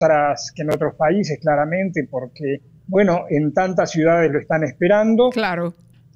que en otros países, claramente, porque, bueno, en tantas ciudades lo están esperando. Claro.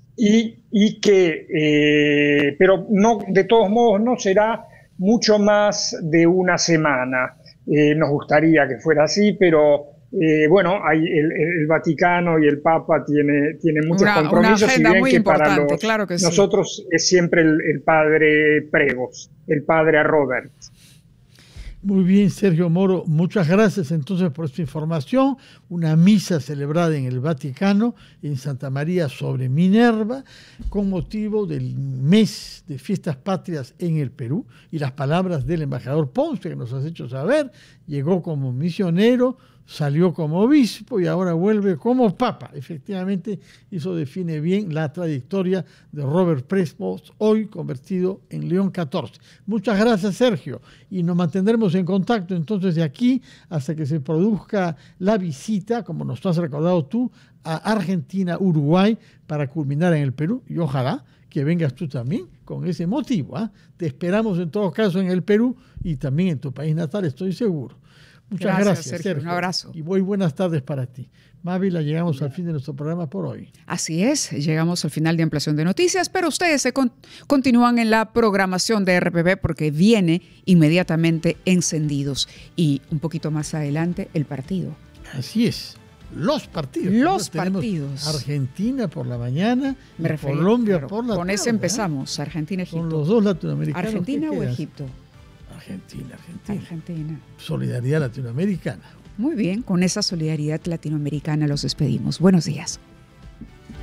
Pero no, de todos modos no será mucho más de una semana. Nos gustaría que fuera así, pero bueno, el Vaticano y el Papa tienen muchos compromisos, una agenda y bien muy que importante, para claro que sí. nosotros es siempre el padre Prevost, el padre a Robert. Muy bien, Sergio Moro, muchas gracias entonces por esta información. Una misa celebrada en el Vaticano, en Santa María sobre Minerva, con motivo del mes de fiestas patrias en el Perú, y las palabras del embajador Ponce, que nos has hecho saber, llegó como misionero, salió como obispo y ahora vuelve como papa. Efectivamente, eso define bien la trayectoria de Robert Prevost, hoy convertido en León XIV. Muchas gracias, Sergio, y nos mantendremos en contacto entonces de aquí hasta que se produzca la visita, como nos has recordado tú, a Argentina, Uruguay, para culminar en el Perú, y ojalá que vengas tú también con ese motivo. Te esperamos en todo caso en el Perú y también en tu país natal, estoy seguro. Muchas gracias, Sergio. Un abrazo. Y muy buenas tardes para ti. Mávila, llegamos al fin de nuestro programa por hoy. Así es, llegamos al final de Ampliación de Noticias, pero ustedes continúan en la programación de RPP porque viene inmediatamente Encendidos. Y un poquito más adelante, el partido. Así es. Los partidos. Los partidos. Argentina por la mañana, Colombia por la tarde. Con ese empezamos, Argentina-Egipto. Con los dos latinoamericanos. ¿Argentina o Egipto? Argentina. Solidaridad latinoamericana. Muy bien, con esa solidaridad latinoamericana los despedimos. Buenos días.